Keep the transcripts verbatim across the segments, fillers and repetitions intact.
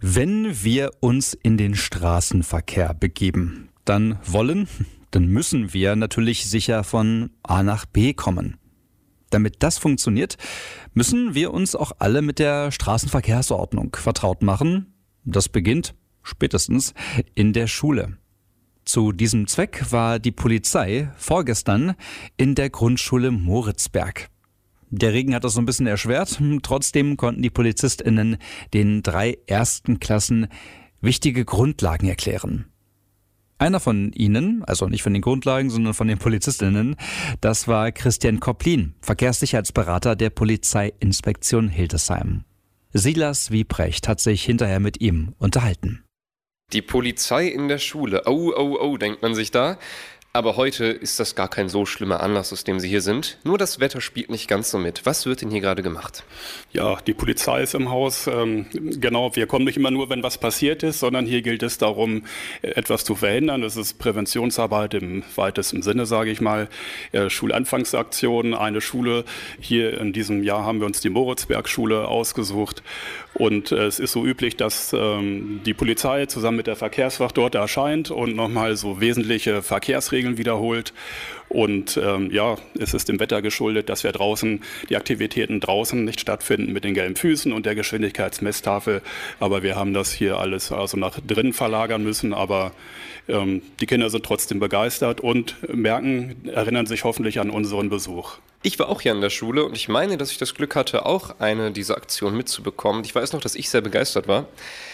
Wenn wir uns in den Straßenverkehr begeben, dann wollen, dann müssen wir natürlich sicher von A nach B kommen. Damit das funktioniert, müssen wir uns auch alle mit der Straßenverkehrsordnung vertraut machen. Das beginnt spätestens in der Schule. Zu diesem Zweck war die Polizei vorgestern in der Grundschule Moritzberg. Der Regen hat das so ein bisschen erschwert. Trotzdem konnten die PolizistInnen den drei ersten Klassen wichtige Grundlagen erklären. Einer von ihnen, also nicht von den Grundlagen, sondern von den PolizistInnen, das war Christian Kopplin, Verkehrssicherheitsberater der Polizeiinspektion Hildesheim. Silas Wiebrecht hat sich hinterher mit ihm unterhalten. Die Polizei in der Schule, oh, oh, oh, denkt man sich da. Aber heute ist das gar kein so schlimmer Anlass, aus dem Sie hier sind. Nur das Wetter spielt nicht ganz so mit. Was wird denn hier gerade gemacht? Ja, die Polizei ist im Haus. Ähm, genau, wir kommen nicht immer nur, wenn was passiert ist, sondern hier gilt es darum, etwas zu verhindern. Das ist Präventionsarbeit im weitesten Sinne, sage ich mal. Äh, Schulanfangsaktionen, eine Schule. Hier in diesem Jahr haben wir uns die Moritzberg-Schule ausgesucht. Und äh, es ist so üblich, dass ähm, die Polizei zusammen mit der Verkehrswacht dort erscheint und nochmal so wesentliche Verkehrsregeln wiederholt. Und ähm, ja, es ist dem Wetter geschuldet, dass wir draußen, die Aktivitäten draußen nicht stattfinden mit den gelben Füßen und der Geschwindigkeitsmesstafel. Aber wir haben das hier alles also nach drinnen verlagern müssen. Aber ähm, die Kinder sind trotzdem begeistert und merken, erinnern sich hoffentlich an unseren Besuch. Ich war auch hier an der Schule und ich meine, dass ich das Glück hatte, auch eine dieser Aktionen mitzubekommen. Ich weiß noch, dass ich sehr begeistert war.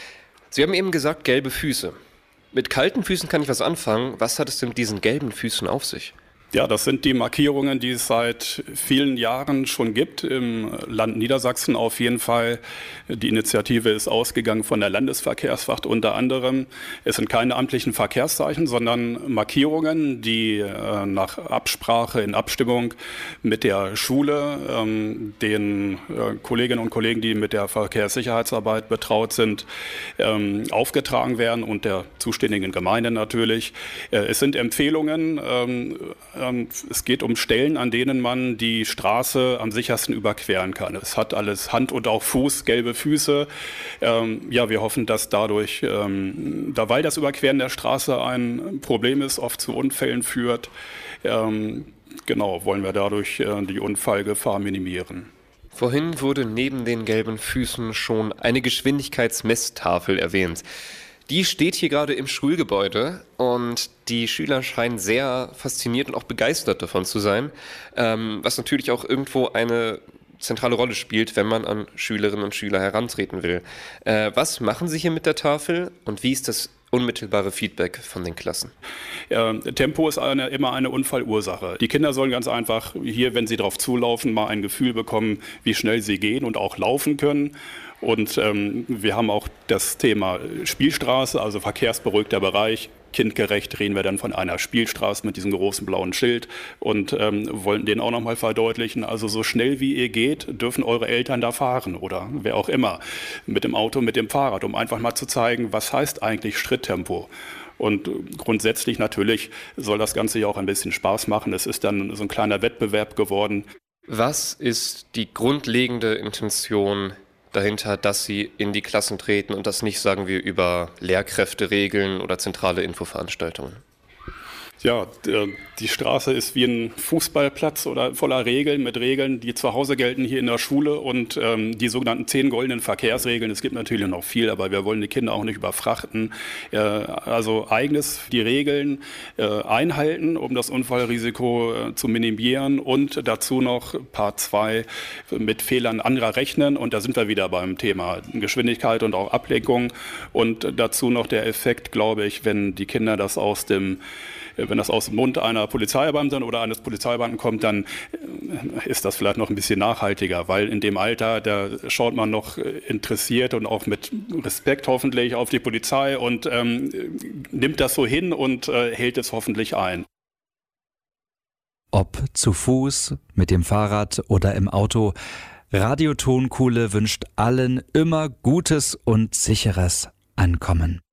Sie haben eben gesagt, gelbe Füße. Mit kalten Füßen kann ich was anfangen. Was hat es denn mit diesen gelben Füßen auf sich? Ja, das sind die Markierungen, die es seit vielen Jahren schon gibt, im Land Niedersachsen auf jeden Fall. Die Initiative ist ausgegangen von der Landesverkehrswacht unter anderem. Es sind keine amtlichen Verkehrszeichen, sondern Markierungen, die äh, nach Absprache, in Abstimmung mit der Schule, ähm, den äh, Kolleginnen und Kollegen, die mit der Verkehrssicherheitsarbeit betraut sind, ähm, aufgetragen werden und der zuständigen Gemeinde natürlich. Äh, es sind Empfehlungen, ähm, Es geht um Stellen, an denen man die Straße am sichersten überqueren kann. Es hat alles Hand und auch Fuß, gelbe Füße. Ähm, ja, wir hoffen, dass dadurch, ähm, da weil das Überqueren der Straße ein Problem ist, oft zu Unfällen führt, ähm, genau, wollen wir dadurch äh, die Unfallgefahr minimieren. Vorhin wurde neben den gelben Füßen schon eine Geschwindigkeitsmesstafel erwähnt. Die steht hier gerade im Schulgebäude und die Schüler scheinen sehr fasziniert und auch begeistert davon zu sein, ähm, was natürlich auch irgendwo eine zentrale Rolle spielt, wenn man an Schülerinnen und Schüler herantreten will. Äh, was machen Sie hier mit der Tafel und wie ist das unmittelbare Feedback von den Klassen? Ja, Tempo ist eine, immer eine Unfallursache. Die Kinder sollen ganz einfach hier, wenn sie drauf zulaufen, mal ein Gefühl bekommen, wie schnell sie gehen und auch laufen können. Und ähm, wir haben auch das Thema Spielstraße, also verkehrsberuhigter Bereich. Kindgerecht reden wir dann von einer Spielstraße mit diesem großen blauen Schild und ähm, wollen den auch nochmal verdeutlichen. Also so schnell wie ihr geht, dürfen eure Eltern da fahren oder wer auch immer. Mit dem Auto, mit dem Fahrrad, um einfach mal zu zeigen, was heißt eigentlich Schritttempo. Und grundsätzlich natürlich soll das Ganze ja auch ein bisschen Spaß machen. Es ist dann so ein kleiner Wettbewerb geworden. Was ist die grundlegende Intention dahinter, dass Sie in die Klassen treten und das nicht, sagen wir, über Lehrkräfte regeln oder zentrale Infoveranstaltungen? Ja, die Straße ist wie ein Fußballplatz oder voller Regeln mit Regeln, die zu Hause gelten hier in der Schule und ähm, die sogenannten zehn goldenen Verkehrsregeln. Es gibt natürlich noch viel, aber wir wollen die Kinder auch nicht überfrachten. Äh, also eigenes die Regeln äh, einhalten, um das Unfallrisiko äh, zu minimieren und dazu noch Part zwei mit Fehlern anderer rechnen und da sind wir wieder beim Thema Geschwindigkeit und auch Ablenkung und dazu noch der Effekt, glaube ich, wenn die Kinder das aus dem Wenn das aus dem Mund einer Polizeibeamtin oder eines Polizeibeamten kommt, dann ist das vielleicht noch ein bisschen nachhaltiger, weil in dem Alter, da schaut man noch interessiert und auch mit Respekt hoffentlich auf die Polizei und ähm, nimmt das so hin und äh, hält es hoffentlich ein. Ob zu Fuß, mit dem Fahrrad oder im Auto, Radio Tonkuhle wünscht allen immer gutes und sicheres Ankommen.